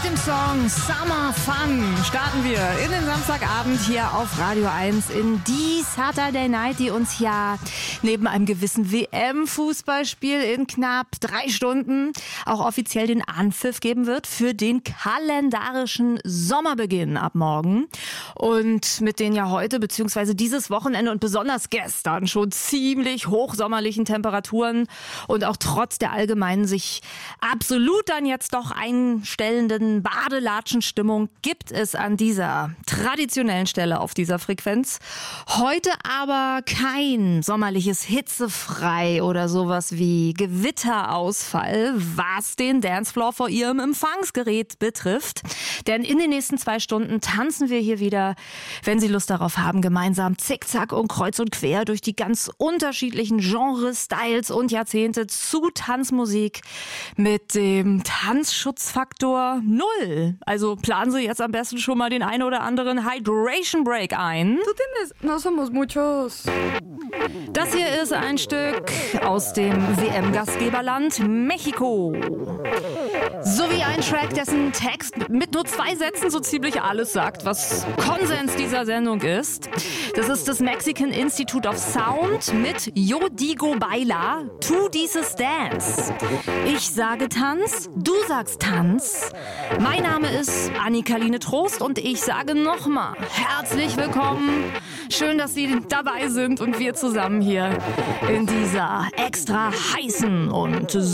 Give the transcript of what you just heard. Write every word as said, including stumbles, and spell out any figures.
dem Song Summer Fun starten wir in den Samstagabend hier auf Radio eins in die Saturday Night, die uns ja neben einem gewissen W M-Fußballspiel in knapp drei Stunden auch offiziell den Anpfiff geben wird für den kalendarischen Sommerbeginn ab morgen. Und mit den ja heute bzw. dieses Wochenende und besonders gestern schon ziemlich hochsommerlichen Temperaturen und auch trotz der allgemeinen sich absolut dann jetzt doch einstellenden Badelatschenstimmung gibt es an dieser traditionellen Stelle auf dieser Frequenz heute aber kein sommerliches Hitzefrei oder sowas wie Gewitterausfall, was den Dancefloor vor ihrem Empfangsgerät betrifft. Denn in den nächsten zwei Stunden tanzen wir hier wieder, wenn Sie Lust darauf haben, gemeinsam zickzack und kreuz und quer durch die ganz unterschiedlichen Genres, Styles und Jahrzehnte zu Tanzmusik mit dem Tanzschutzfaktor null. Also planen Sie jetzt am besten schon mal den einen oder anderen Hydration Break ein. Tú tienes, no somos muchos. Das hier ist ein Stück aus dem W M-Gastgeberland Mexiko. Sowie ein Track, dessen Text mit nur zwei Sätzen so ziemlich alles sagt, was Konsens dieser Sendung ist. Das ist das Mexican Institute of Sound mit Yo Digo Baila, Tu dieses Dance. Ich sage Tanz, du sagst Tanz. Mein Name ist Annika-Line Trost und ich sage nochmal herzlich willkommen. Schön, dass Sie dabei sind und wir zusammen hier in dieser extra heißen und